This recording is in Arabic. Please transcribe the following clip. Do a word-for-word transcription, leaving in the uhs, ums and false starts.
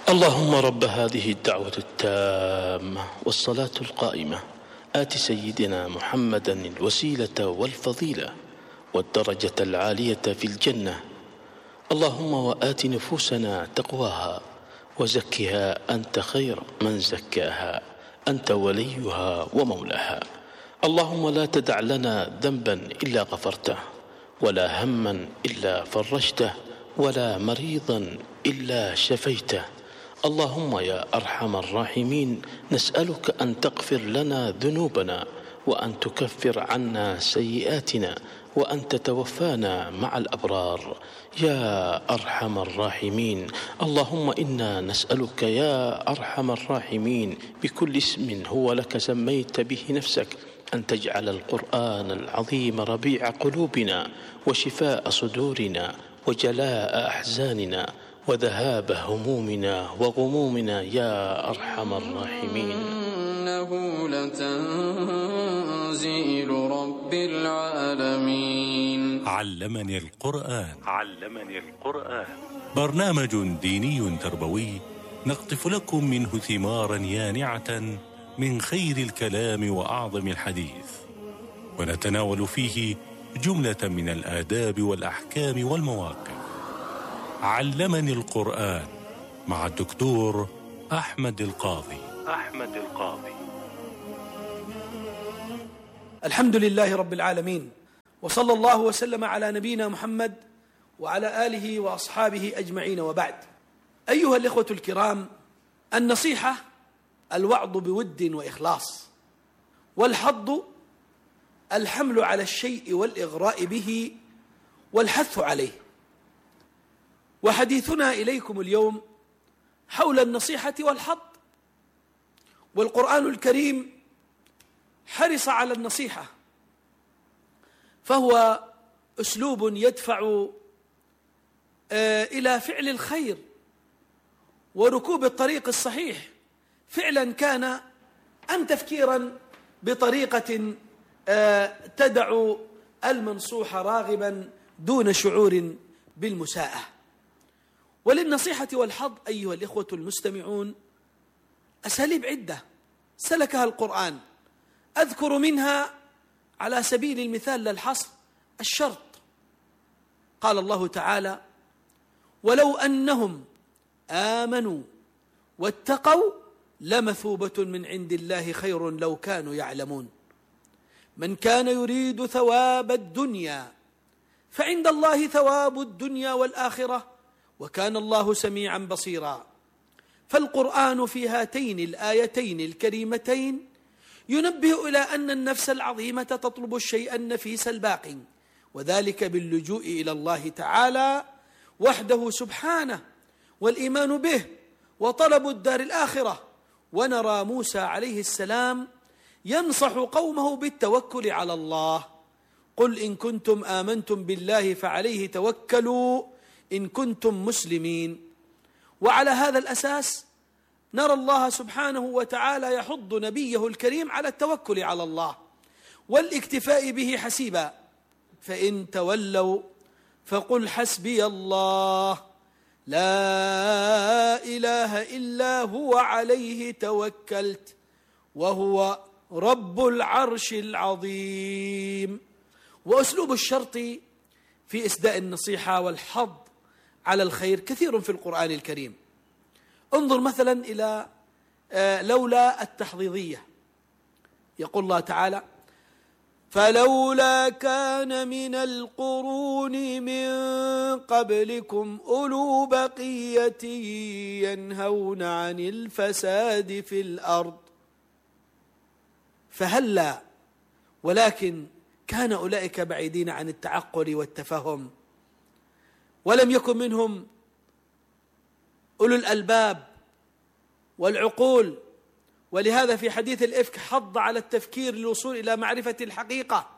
اللهم رب هذه الدعوة التامة والصلاة القائمة آت سيدنا محمدا الوسيلة والفضيلة والدرجة العالية في الجنة. اللهم وآت نفوسنا تقواها وزكها أنت خير من زكاها، أنت وليها ومولاها. اللهم لا تدع لنا ذنبا إلا غفرته، ولا هما إلا فرجته، ولا مريضا إلا شفيته. اللهم يا أرحم الراحمين نسألك أن تغفر لنا ذنوبنا، وأن تكفر عنا سيئاتنا، وأن تتوفانا مع الأبرار يا أرحم الراحمين. اللهم إنا نسألك يا أرحم الراحمين بكل اسم هو لك سميت به نفسك أن تجعل القرآن العظيم ربيع قلوبنا وشفاء صدورنا وجلاء أحزاننا وذهاب همومنا وغمومنا يا أرحم الراحمين. إنه لتنزيل رب العالمين. علمني القرآن. علمني القرآن برنامج ديني تربوي نقطف لكم منه ثمارا يانعة من خير الكلام وأعظم الحديث، ونتناول فيه جملة من الآداب والأحكام والمواقف. علمني القرآن مع الدكتور أحمد القاضي. أحمد القاضي. الحمد لله رب العالمين، وصلى الله وسلم على نبينا محمد وعلى آله وأصحابه أجمعين، وبعد. أيها الإخوة الكرام، النصيحة الوعظ بود وإخلاص، والحض الحمل على الشيء والإغراء به والحث عليه. وحديثنا إليكم اليوم حول النصيحة والحض، والقرآن الكريم حرص على النصيحة، فهو أسلوب يدفع إلى فعل الخير وركوب الطريق الصحيح، فعلا كان أم تفكيرا بطريقة تدع المنصوح راغبا دون شعور بالمساءة. وللنصيحة والحض أيها الإخوة المستمعون أساليب عدة سلكها القرآن، أذكر منها على سبيل المثال للحصر الشرط. قال الله تعالى: ولو أنهم آمنوا واتقوا لمثوبة من عند الله خير لو كانوا يعلمون. من كان يريد ثواب الدنيا فعند الله ثواب الدنيا والآخرة وكان الله سميعا بصيرا. فالقرآن في هاتين الآيتين الكريمتين ينبه إلى أن النفس العظيمة تطلب الشيء النفيس الباقي، وذلك باللجوء إلى الله تعالى وحده سبحانه والإيمان به وطلب الدار الآخرة. ونرى موسى عليه السلام ينصح قومه بالتوكل على الله: قل إن كنتم آمنتم بالله فعليه توكلوا إن كنتم مسلمين. وعلى هذا الأساس نرى الله سبحانه وتعالى يحض نبيه الكريم على التوكل على الله والاكتفاء به حسيبا: فإن تولوا فقل حسبي الله لا إله إلا هو عليه توكلت وهو رب العرش العظيم. وأسلوب الشرط في إسداء النصيحة والحض على الخير كثير في القرآن الكريم. انظر مثلا إلى لولا التحضيضية، يقول الله تعالى: فلولا كان من القرون من قبلكم أولو بقية ينهون عن الفساد في الأرض. فهلا ولكن كان أولئك بعيدين عن التعقل والتفهم، ولم يكن منهم أولو الألباب والعقول. ولهذا في حديث الإفك حض على التفكير للوصول إلى معرفة الحقيقة،